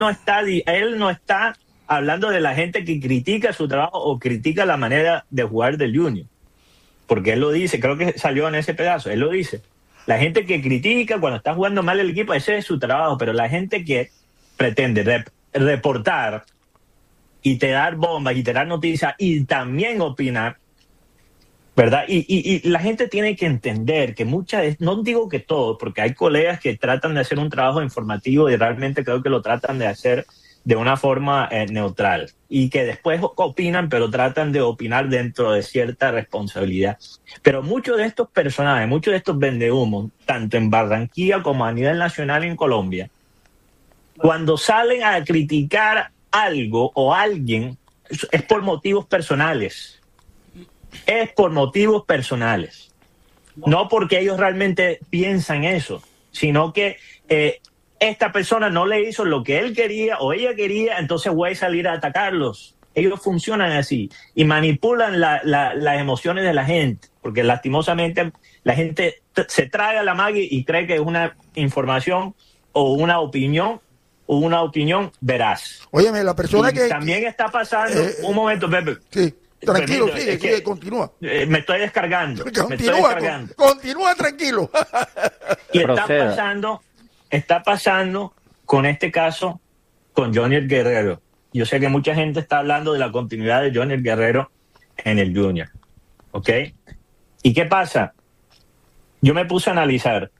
él no está hablando de la gente que critica su trabajo o critica la manera de jugar del Junior. Porque él lo dice, creo que salió en ese pedazo, él lo dice. La gente que critica cuando está jugando mal el equipo, ese es su trabajo, pero la gente que pretende reportar y te dar bombas y te dar noticias y también opinar, ¿verdad? Y la gente tiene que entender que no digo que todos, porque hay colegas que tratan de hacer un trabajo informativo y realmente creo que lo tratan de hacer de una forma neutral y que después opinan, pero tratan de opinar dentro de cierta responsabilidad. Pero muchos de estos personajes, muchos de estos vendehumos, tanto en Barranquilla como a nivel nacional en Colombia, cuando salen a criticar algo o alguien, es por motivos personales. Es por motivos personales. No porque ellos realmente piensan eso, sino que esta persona no le hizo lo que él quería o ella quería, entonces voy a salir a atacarlos. Ellos funcionan así y manipulan las emociones de la gente, porque lastimosamente la gente se traga la magia y cree que es una información o una opinión veraz. Óyeme, la persona que también está pasando, un momento, Pepe. Sí. Tranquilo, sigue, continúa. Me estoy descargando. Continúa tranquilo. Y está pasando con este caso con Jonier Guerrero. Yo sé que mucha gente está hablando de la continuidad de Jonier Guerrero en el Junior. ¿Ok? ¿Y qué pasa? Yo me puse a analizar.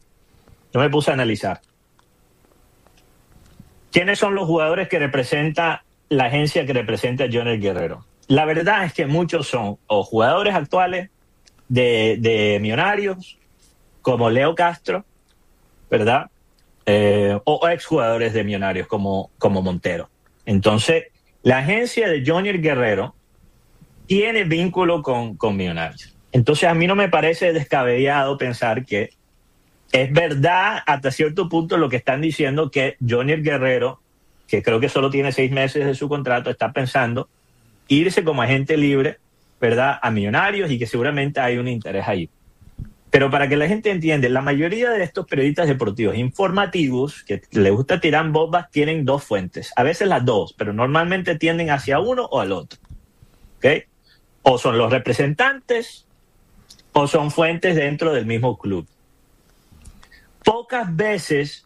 ¿Quiénes son los jugadores que representa la agencia que representa a Jonier Guerrero? La verdad es que muchos son o jugadores actuales de Millonarios, como Leo Castro, ¿verdad? O exjugadores de Millonarios, como Montero. Entonces, la agencia de Jonier Guerrero tiene vínculo con Millonarios. Entonces, a mí no me parece descabellado pensar que es verdad hasta cierto punto lo que están diciendo, que Jonier Guerrero, que creo que solo tiene 6 meses de su contrato, está pensando irse como agente libre, ¿verdad?, a Millonarios, y que seguramente hay un interés ahí. Pero para que la gente entienda, la mayoría de estos periodistas deportivos informativos que les gusta tirar bombas tienen 2 fuentes, a veces las 2, pero normalmente tienden hacia uno o al otro. ¿Ok? O son los representantes o son fuentes dentro del mismo club. Pocas veces,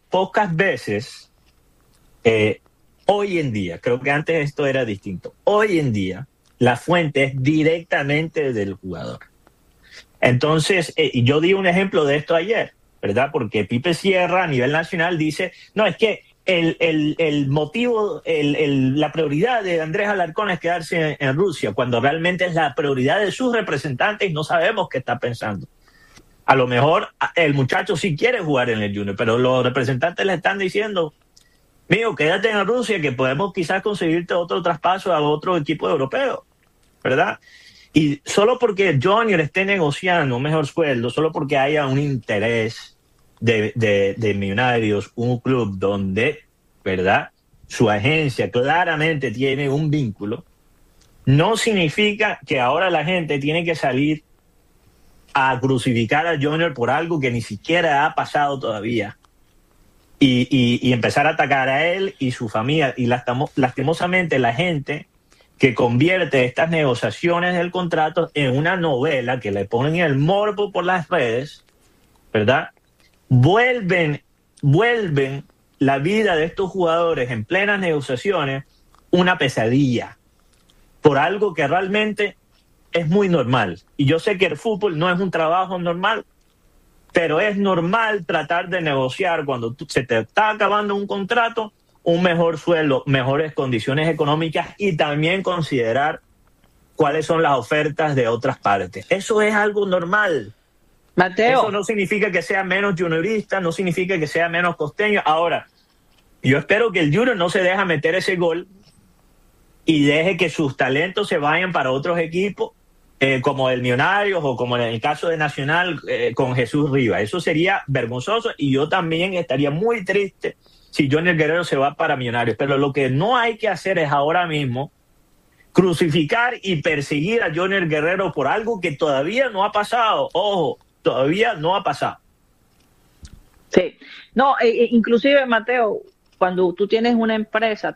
hoy en día, creo que antes esto era distinto, hoy en día la fuente es directamente del jugador. Entonces, yo di un ejemplo de esto ayer, ¿verdad? Porque Pipe Sierra a nivel nacional dice, no, es que el motivo, la prioridad de Andrés Alarcón es quedarse en Rusia, cuando realmente es la prioridad de sus representantes y no sabemos qué está pensando. A lo mejor el muchacho sí quiere jugar en el Junior, pero los representantes le están diciendo, mío, quédate en Rusia, que podemos quizás conseguirte otro traspaso a otro equipo europeo, ¿verdad? Y solo porque Junior esté negociando un mejor sueldo, solo porque haya un interés de Millonarios, un club donde, ¿verdad?, su agencia claramente tiene un vínculo, no significa que ahora la gente tiene que salir a crucificar a Junior por algo que ni siquiera ha pasado todavía. Y empezar a atacar a él y su familia. Y lastimosamente la gente que convierte estas negociaciones del contrato en una novela, que le ponen el morbo por las redes, ¿verdad? Vuelven la vida de estos jugadores en plenas negociaciones una pesadilla por algo que realmente es muy normal. Y yo sé que el fútbol no es un trabajo normal, pero es normal tratar de negociar cuando se te está acabando un contrato, un mejor sueldo, mejores condiciones económicas y también considerar cuáles son las ofertas de otras partes. Eso es algo normal. Mateo. Eso no significa que sea menos juniorista, no significa que sea menos costeño. Ahora, yo espero que el Junior no se deje meter ese gol y deje que sus talentos se vayan para otros equipos, como el Millonarios o como en el caso de Nacional con Jesús Rivas. Eso sería vergonzoso y yo también estaría muy triste si Jonier Guerrero se va para Millonarios. Pero lo que no hay que hacer es ahora mismo crucificar y perseguir a Jonier Guerrero por algo que todavía no ha pasado. Ojo, todavía no ha pasado. Sí. No, inclusive, Mateo, cuando tú tienes una empresa,